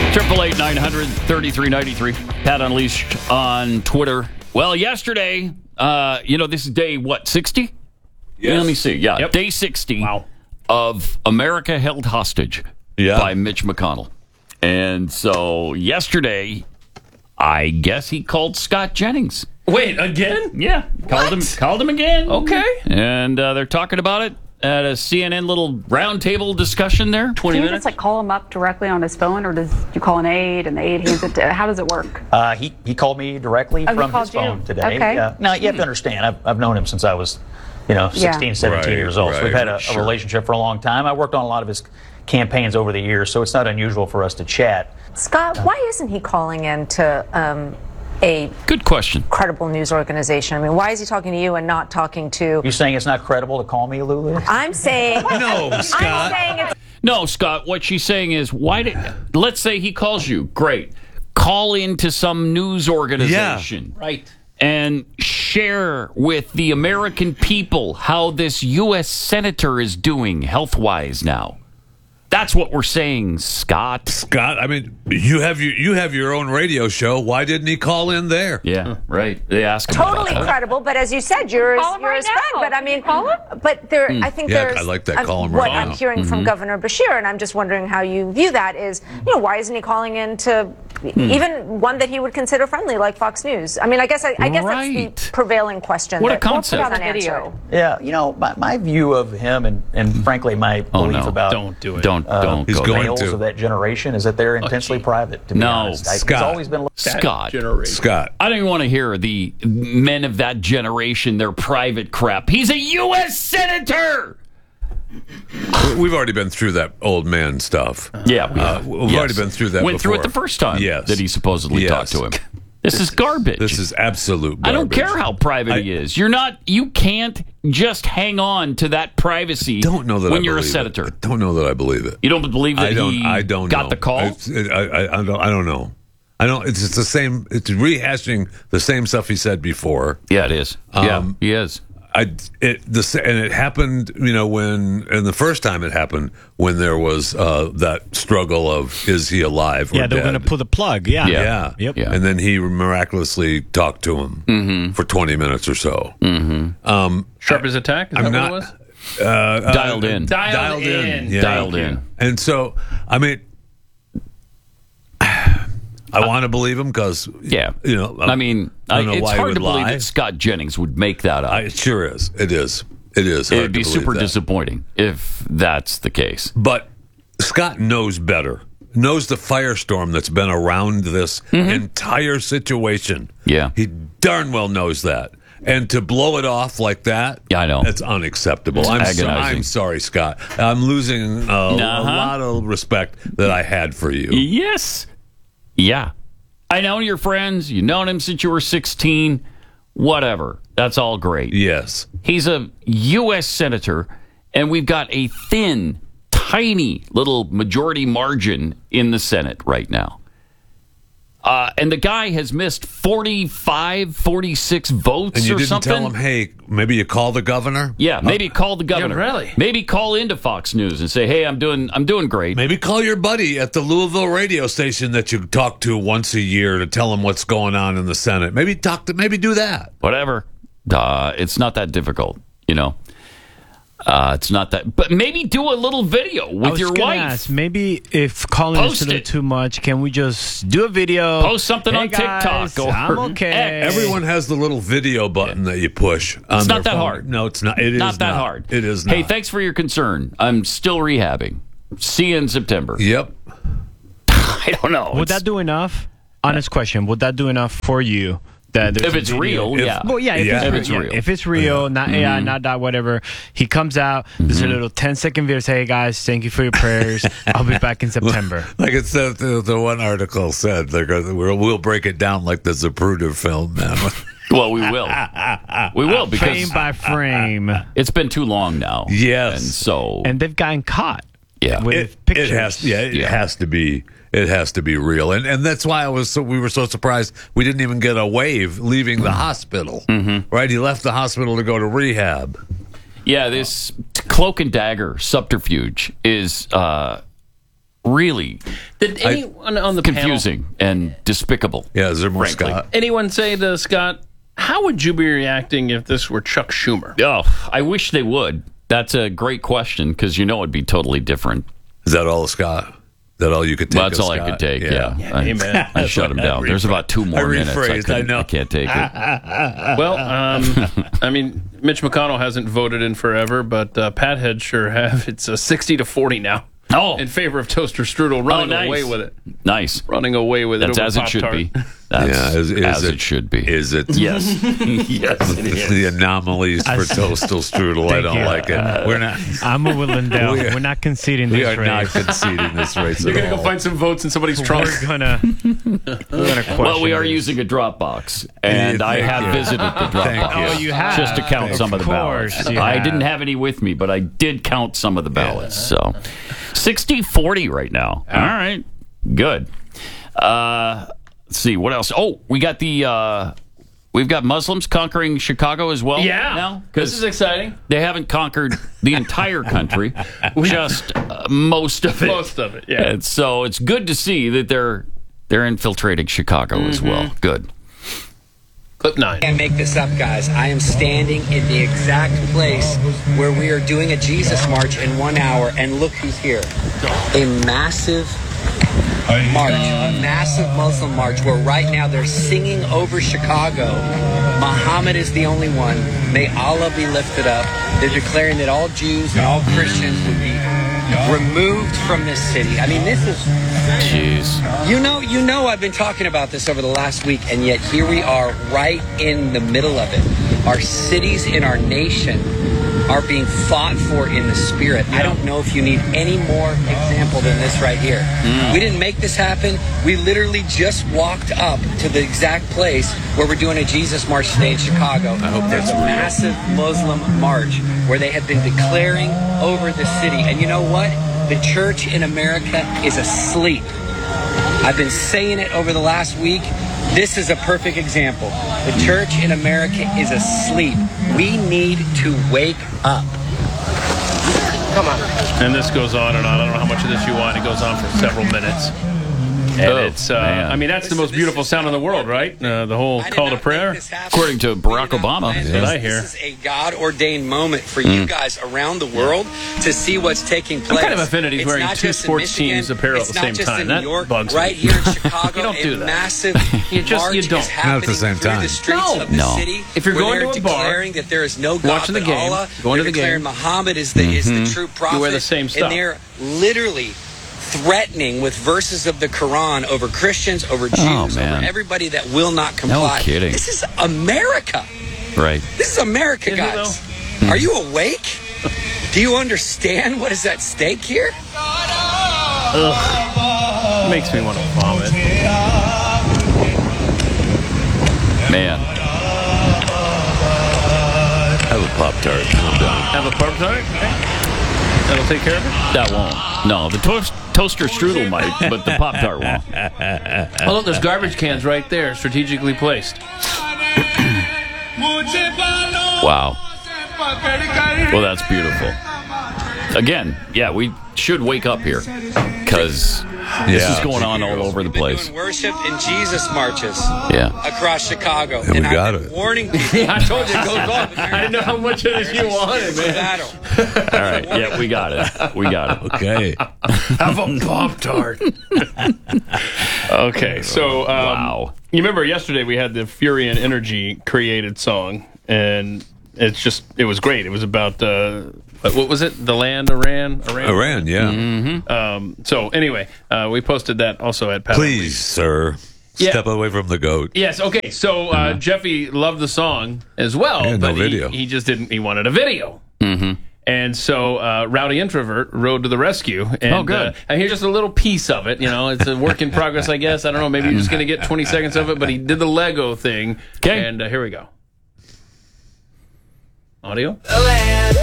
888-900-3393. Pat Unleashed on Twitter. Well, yesterday, this is day, 60? Yes. Yeah, let me see. Yeah, Yep. day 60 of America Held Hostage by Mitch McConnell. And so yesterday, I guess he called Scott Jennings. Wait, again? Yeah, called him again. Okay. And they're talking about it at a CNN little roundtable discussion there. 20 Do you minutes? just call him up directly on his phone, or does you call an aide and the aide hands it to, how does it work? He called me directly Oh, he from called his phone you? today. Okay. Now, you have to understand, I've known him since I was, 16, 17 years old. So we've had a relationship for a long time. I worked on a lot of his campaigns over the years, so it's not unusual for us to chat. Scott, why isn't he calling in to a Good question. credible news organization? I mean, why is he talking to you and not talking to... You saying it's not credible to call me, Lulu? I'm saying... No, Scott. I'm saying it's... No, Scott, what she's saying is, let's say he calls you. Great. Call into some news organization. Yeah. Right. And share with the American people how this U.S. senator is doing health-wise now. That's what we're saying, Scott. Scott, I mean, you have your own radio show. Why didn't he call in there? Yeah, right. They ask him Totally about that. credible, but as you said, you're Call him right his friend. now. But I mean, Call him? but there, I think Yeah, there's. I like that. Call him what right I'm now. hearing from Governor Bashir, and I'm just wondering how you view that. Is why isn't he calling in to even one that he would consider friendly, like Fox News? I mean, I guess that's Right. the prevailing question. What a that concept. we'll put on On video. answer. Yeah, my view of him and frankly my belief about Don't do it. Don't He's go going there. males to. of that generation is that they're intensely private, to be No, honest. It's Scott. always been... Scott. Generation. Scott. I don't even want to hear the men of that generation, their private crap. He's a U.S. senator! We've already been through that old man stuff. Yeah, we have. We've already been through that Went through it before. the first time Yes. that he supposedly Yes. talked to him. This is garbage. This is absolute garbage. I don't care how private he is. You can't just hang on to that privacy Don't know that when I you're a believe senator. It. I don't know that I believe it. You don't believe that I don't got know. the call? I don't know. I don't. It's the same. It's rehashing the same stuff he said before. Yeah, it is. Yeah, he is. It happened, when the first time it happened when there was that struggle of is he alive or Yeah, they're dead? going to pull the plug. Yeah. Yeah. Yep. Yeah. And then he miraculously talked to him for 20 minutes or so. Sharp as a tack? Is I'm that not what it was? Dialed in. Dialed in. Yeah. Dialed in. And so, I mean, I want to believe him because, Yeah. I mean, I don't know it's why he hard would to believe lie. that Scott Jennings would make that up. It sure is. It is. It is. Hard It'd be to believe super that. disappointing if that's the case. But Scott knows better. Knows the firestorm that's been around this entire situation. Yeah. He darn well knows that. And to blow it off like that, Yeah, I know. It's unacceptable. I'm agonizing. sorry, Scott. I'm losing a Uh-huh. lot of respect that I had for you. Yes. Yeah. I know your friends. You've known him since you were 16. Whatever. That's all great. Yes. He's a U.S. senator, and we've got a thin, tiny little majority margin in the Senate right now. And the guy has missed 45, 46 votes And you or didn't something. tell him, hey, maybe you call the governor? Yeah, maybe call the governor. Yeah, really? Maybe call into Fox News and say, "Hey, I'm doing great." Maybe call your buddy at the Louisville radio station that you talk to once a year to tell him what's going on in the Senate. Maybe do that. Whatever. It's not that difficult, It's not that, but maybe do a little video with your wife. Ask, maybe if calling Post is a little it. too much, can we just do a video? Post something Hey on TikTok guys, or I'm okay. X. Everyone has the little video button that you push. On It's their not that phone. hard. No, it's not. It is Not that hard. It is not. Hey, thanks for your concern. I'm still rehabbing. See you in September. Yep. I don't know. Would that do enough? Honest question. Would that do enough for you? That there's if a it's video? real, yeah. Well, yeah, Yeah. if it's real, not AI, not that, whatever. He comes out, there's a little 10-second video. Say, hey guys, thank you for your prayers. I'll be back in September. Like it said, the one article said, we'll break it down like the Zapruder film, man. Well, we will. We will because Frame by frame. it's been too long now. Yes. And so, And they've gotten caught. yeah. With pictures. It has to be. It has to be real, and that's why we were so surprised we didn't even get a wave leaving the hospital. Right, he left the hospital to go to rehab. Yeah, this cloak and dagger subterfuge is really Did anyone on the confusing and despicable. Yeah, is there more frankly. Scott? Anyone say to Scott, how would you be reacting if this were Chuck Schumer? Oh, I wish they would. That's a great question because it'd be totally different. Is that all, Scott? Is that all you could take? Well, that's all I could take. Yeah. Amen. I shut him down. There's about 2 more minutes. I know. I can't take it. Well, I mean, Mitch McConnell hasn't voted in forever, but Pat Head sure have. It's 60-40 now. Oh, In favor of Toaster Strudel, running nice. away with it. Nice. Running away with it. That's over as it should Pop-Tart. be. That's as it should be. Is it? Yes. Yes, it is. The anomalies for Toastal Strudel. I don't you. like it. We're not. I'm with Lindell. We're not conceding We this are not race. conceding this race You're at going to all. go find some votes in somebody's trunk. We're gonna question. Well, we are this. using a Dropbox, and I Thank have you. visited the Dropbox. Thank you. Oh, you have. Just to count Of some of the ballots. course you I have. didn't have any with me, but I did count some of the ballots. So 60-40 right now. All right. Good. Let's see. What else? Oh, we've got Muslims conquering Chicago as well. Yeah. Now? This is exciting. They haven't conquered the entire country, just most of it. Most of it, yeah. And so it's good to see that they're infiltrating Chicago as well. Good. Clip 9. I can't make this up, guys. I am standing in the exact place where we are doing a Jesus March in 1 hour, and look who's here. A massive march, a massive Muslim march, where right now they're singing over Chicago, Muhammad is the only one, may Allah be lifted up. They're declaring that all Jews and all Christians would be removed from this city. I mean, this is... Jeez. You know I've been talking about this over the last week, and yet here we are right in the middle of it. Our cities in our nation are being fought for in the spirit. I don't know if you need any more example than this right here. We didn't make this happen. We literally just walked up to the exact place where we're doing a Jesus March today in Chicago. I hope there's a massive Muslim march where they have been declaring over the city. And you know what? The church in America is asleep. I've been saying it over the last week. This is a perfect example. The church in America is asleep. We need to wake up. Come on. And this goes on and on. I don't know how much of this you want. It goes on for several minutes. And it's, man. I mean, that's the most beautiful sound in the world, right? The whole call to prayer. According to Barack Obama. That's what I hear. This is a God-ordained moment for you guys around the world to see what's taking place. I'm kind of offended he's It's wearing not two just in sports Michigan, teams apparel at it's the not same just time. in That New York, bugs right me. here in Chicago, You don't do a that. massive You march don't. is happening Not at the same through time. the streets of the No. city. If you're where going they're to a bar, declaring that there is no God watching the but game, Allah, going to they're the declaring game. Muhammad is the true prophet. wear the same stuff. And they're literally threatening with verses of the Quran over Christians, over Jews, man. over everybody that will not comply. kidding. This is America. Right. This is America, Is it, guys. Are you awake? Do you understand what is at stake here? Makes me want to vomit. Man. Have a Pop-Tart. Calm down. Have a Pop-Tart? That'll take care of it? That won't. No, the toaster strudel might, but the Pop-Tart won't. Oh, look, there's garbage cans right there, strategically placed. Wow. Well, that's beautiful. Again, yeah, we should wake up here because this is going on all over the place. Doing worship and Jesus marches Yeah. across Chicago. And we got I've been it. warning people. Yeah, I told you it goes on. I didn't know how much of this you wanted, man. Battle. All right. Yeah, we got it. We got it. Okay. Have a Pop-Tart. Okay, so Wow. you remember yesterday we had the Fury and Energy created song, and it was great. It was about what was it? The land Iran, yeah. So anyway, we posted that also at Pat. Please, sir, Yeah. step away from the goat. Yes. Okay. So Jeffy loved the song as well, Yeah, no but video. he just didn't. He wanted a video. Mm-hmm. And so Rowdy Introvert rode to the rescue. And, good. And here's just a little piece of it. You know, it's a work in progress, I guess. I don't know. Maybe you're just going to get 20 seconds of it. But he did the Lego thing. Okay. And here we go. Audio.